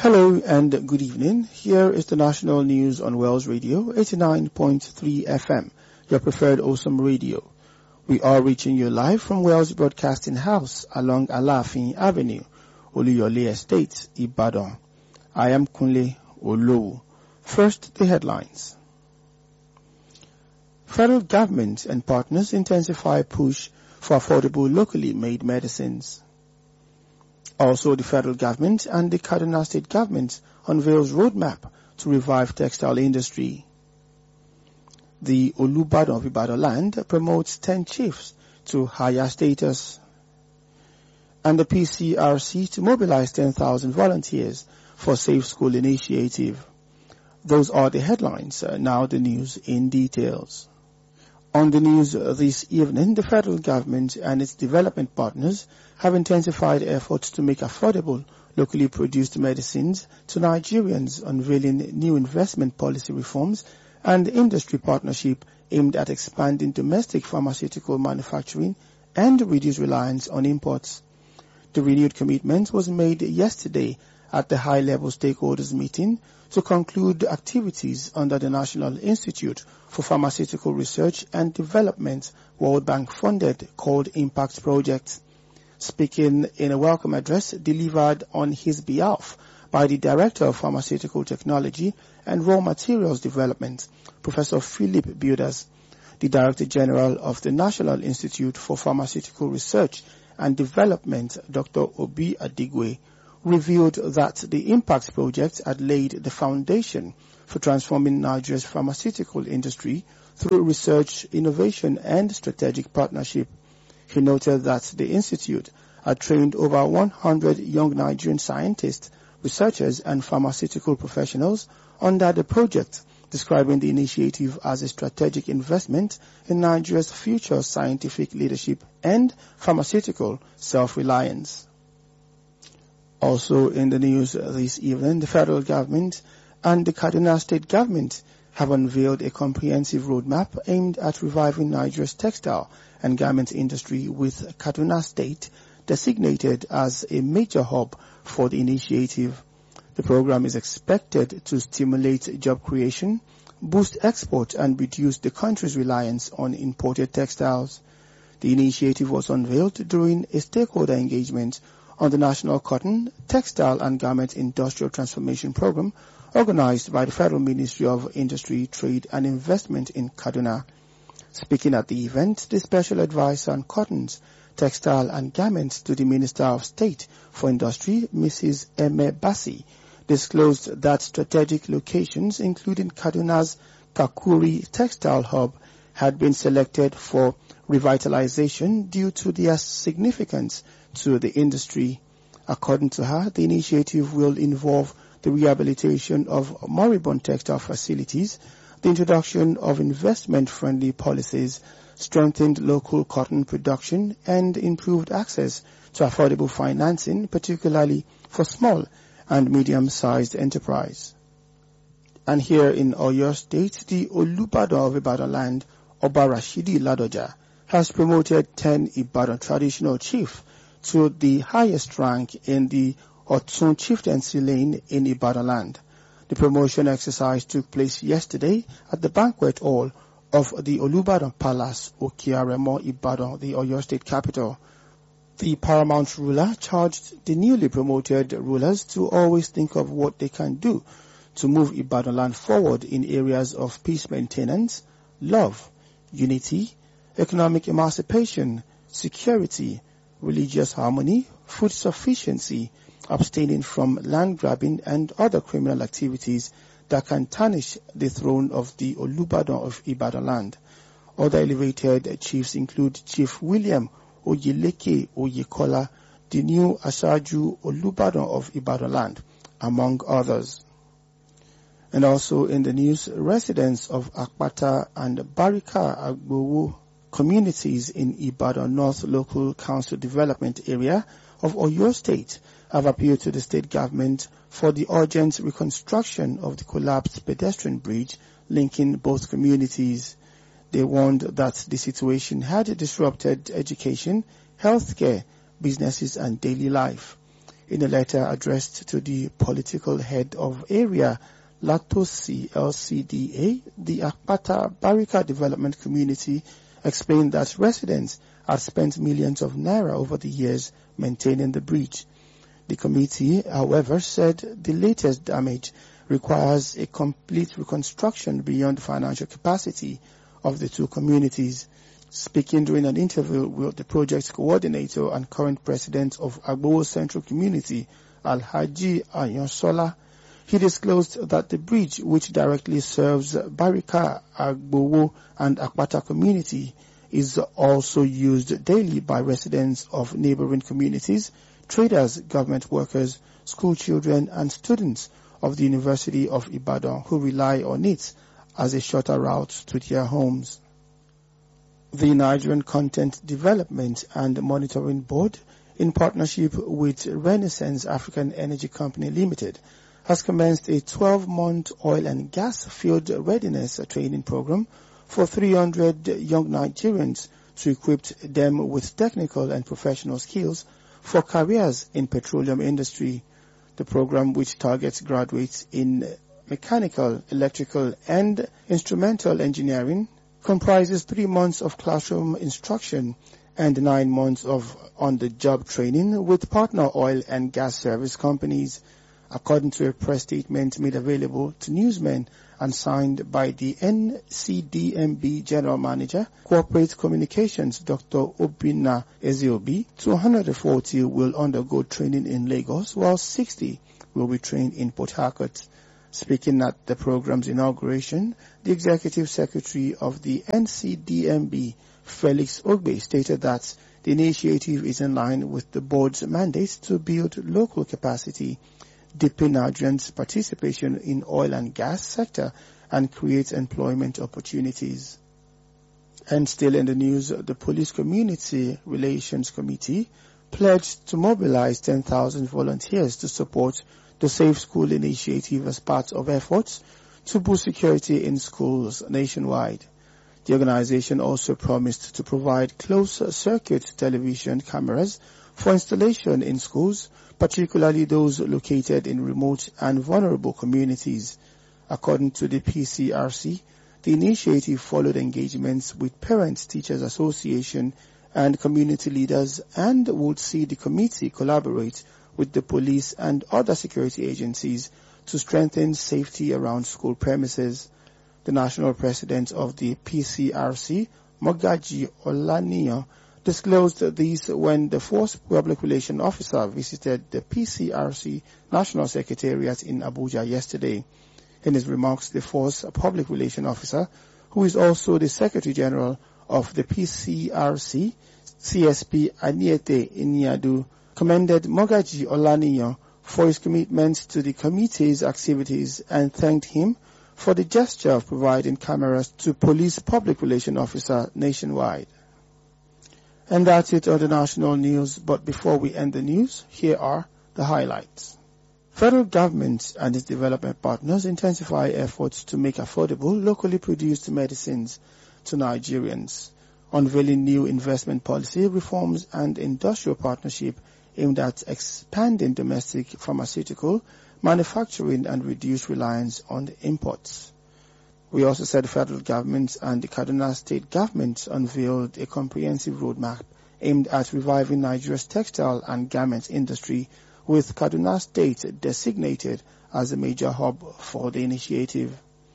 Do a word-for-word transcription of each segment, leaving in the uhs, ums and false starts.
Hello and good evening. Here is the national news on Wells Radio eighty-nine point three F M, your preferred awesome radio. We are reaching you live from Wells Broadcasting House along Alafin Avenue, Oluyole Estate, Ibadan. I am Kunle Olowu. First, the headlines. Federal government and partners intensify push for affordable locally made medicines. Also, the federal government and the Kaduna State government unveils roadmap to revive textile industry. The Olubadan of Ibadan land promotes ten chiefs to higher status. And the P C R C to mobilize ten thousand volunteers for Safe School initiative. Those are the headlines. Uh, now the news in details. On the news this evening, the federal government and its development partners have intensified efforts to make affordable, locally produced medicines to Nigerians, unveiling new investment policy reforms and industry partnership aimed at expanding domestic pharmaceutical manufacturing and reduce reliance on imports. The renewed commitment was made yesterday at the high-level stakeholders meeting to conclude activities under the National Institute for Pharmaceutical Research and Development, World Bank funded, called Impact Project. Speaking in a welcome address delivered on his behalf by the Director of Pharmaceutical Technology and Raw Materials Development, Professor Philip Builders, the Director General of the National Institute for Pharmaceutical Research and Development, Doctor Obi Adigwe, revealed that the Impact Project had laid the foundation for transforming Nigeria's pharmaceutical industry through research, innovation, and strategic partnership. He noted that the Institute had trained over one hundred young Nigerian scientists, researchers, and pharmaceutical professionals under the project, describing the initiative as a strategic investment in Nigeria's future scientific leadership and pharmaceutical self-reliance. Also in the news this evening, the federal government and the Kaduna State government have unveiled a comprehensive roadmap aimed at reviving Nigeria's textile and garment industry, with Kaduna State designated as a major hub for the initiative. The program is expected to stimulate job creation, boost export, and reduce the country's reliance on imported textiles. The initiative was unveiled during a stakeholder engagement on the National Cotton, Textile and Garment Industrial Transformation Program organized by the Federal Ministry of Industry, Trade and Investment in Kaduna. Speaking at the event, the Special Advisor on Cottons, Textile and Garments to the Minister of State for Industry, Missus Eme Bassi, disclosed that strategic locations, including Kaduna's Kakuri Textile Hub, had been selected for revitalization due to their significance to the industry. According to her, the initiative will involve the rehabilitation of moribund textile facilities, the introduction of investment-friendly policies, strengthened local cotton production, and improved access to affordable financing, particularly for small and medium-sized enterprise. And here in Oyo State, the Olubadan of Ibadan land, Oba Rashidi Ladoja, has promoted ten Ibadan traditional chiefs to the highest rank in the Otsun Chieftaincy Lane in Ibadan land. The promotion exercise took place yesterday at the banquet hall of the Olubadan Palace, Okiaremo, Ibadan, the Oyo State capital. The paramount ruler charged the newly promoted rulers to always think of what they can do to move Ibadan land forward in areas of peace maintenance, love, unity, economic emancipation, security, religious harmony, food sufficiency, abstaining from land grabbing and other criminal activities that can tarnish the throne of the Olubadan of Ibadan land. Other elevated chiefs include Chief William Oyeleke Oyekola, the new Asaju Olubadan of Ibadan land, among others. And also in the news, residents of Akpata and Barika Agbowo communities in Ibadan North Local Council Development Area of Oyo State have appealed to the state government for the urgent reconstruction of the collapsed pedestrian bridge linking both communities. They warned that the situation had disrupted education, healthcare, businesses and daily life. In a letter addressed to the political head of area Latosi L C D A, the Akpata Barika Development Community explained that residents had spent millions of naira over the years maintaining the bridge. The committee, however, said the latest damage requires a complete reconstruction beyond the financial capacity of the two communities. Speaking during an interview with the project coordinator and current president of Agbowo Central Community, Alhaji Ayansola, he disclosed that the bridge, which directly serves Barika, Agbowo and Akpata community, is also used daily by residents of neighboring communities, traders, government workers, school children and students of the University of Ibadan who rely on it as a shorter route to their homes. The Nigerian Content Development and Monitoring Board, in partnership with Renaissance African Energy Company Limited, has commenced a twelve-month oil and gas field readiness training program for three hundred young Nigerians to equip them with technical and professional skills for careers in petroleum industry. The program, which targets graduates in mechanical, electrical and instrumental engineering, comprises three months of classroom instruction and nine months of on-the-job training with partner oil and gas service companies, according to a press statement made available to newsmen and signed by the N C D M B General Manager, Corporate Communications, Doctor Obinna Eziobi. two hundred forty will undergo training in Lagos, while sixty will be trained in Port Harcourt. Speaking at the program's inauguration, the Executive Secretary of the N C D M B, Felix Ogbe, stated that the initiative is in line with the board's mandate to build local capacity, deepen Nigerians' participation in oil and gas sector, and create employment opportunities. And still in the news, the Police Community Relations Committee pledged to mobilize ten thousand volunteers to support the Safe School initiative as part of efforts to boost security in schools nationwide. The organization also promised to provide closed-circuit television cameras for installation in schools, particularly those located in remote and vulnerable communities. According to the P C R C, the initiative followed engagements with Parents Teachers Association and community leaders and would see the committee collaborate with the police and other security agencies to strengthen safety around school premises. The national president of the P C R C, Mogaji Olaniyan, disclosed this when the Force Public Relations Officer visited the P C R C National Secretariat in Abuja yesterday. In his remarks, the Force Public Relations Officer, who is also the Secretary General of the P C R C, C S P Aniete Inyadu, commended Mogaji Olaniyan for his commitment to the committee's activities and thanked him for the gesture of providing cameras to Police Public Relations Officer nationwide. And that's it on the national news, but before we end the news, here are the highlights. Federal government and its development partners intensify efforts to make affordable, locally produced medicines to Nigerians, unveiling new investment policy reforms and industrial partnership aimed at expanding domestic pharmaceutical manufacturing and reduce reliance on imports. We also said the federal government and the Kaduna state government unveiled a comprehensive roadmap aimed at reviving Nigeria's textile and garments industry, with Kaduna state designated as a major hub for the initiative.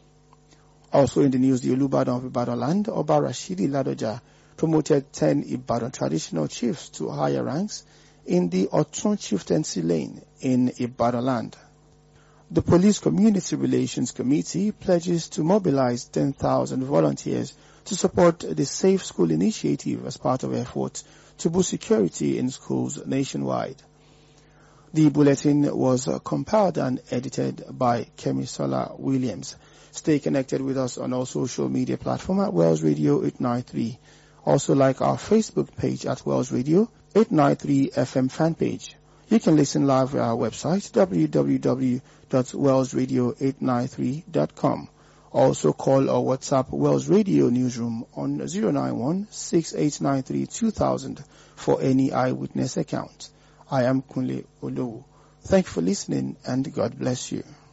Also in the news, the Olubadan of Ibadan land, Oba Rashidi Ladoja, promoted ten Ibadan traditional chiefs to higher ranks in the Otun Chieftaincy Lane in Ibadan land. The Police Community Relations Committee pledges to mobilize ten thousand volunteers to support the Safe School initiative as part of efforts to boost security in schools nationwide. The bulletin was compiled and edited by Kemisola Williams. Stay connected with us on our social media platform at Wells Radio eight ninety-three. Also like our Facebook page at Wells Radio eight ninety-three F M fan page. You can listen live at our website w w w dot wells radio eight ninety-three dot com. Also call or WhatsApp Wells Radio Newsroom on zero nine one, six eight nine three, two thousand for any eyewitness account. I am Kunle Olowo. Thank you for listening, and God bless you.